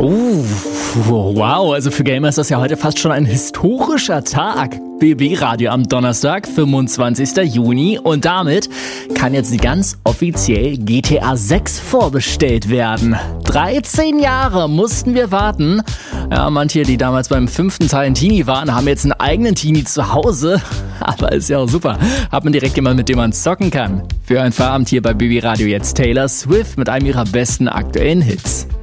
Wow, also für Gamer ist das ja heute fast schon ein historischer Tag. BB Radio am Donnerstag, 25. Juni und damit kann jetzt ganz offiziell GTA 6 vorbestellt werden. 13 Jahre mussten wir warten. Ja, manche, die damals beim 5. Teil ein Teenie waren, haben jetzt einen eigenen Teenie zu Hause. Aber ist ja auch super. Hat man direkt jemanden, mit dem man zocken kann. Für einen Feierabend hier bei BB Radio jetzt Taylor Swift mit einem ihrer besten aktuellen Hits.